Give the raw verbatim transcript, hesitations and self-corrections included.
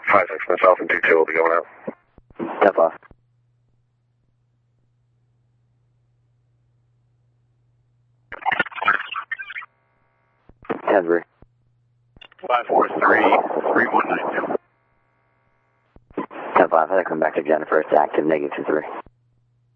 five six, myself and two two will be going out. Step off. Denver. five four three, three one nine two. Step off. I come back to Jennifer. It's active, negative two three.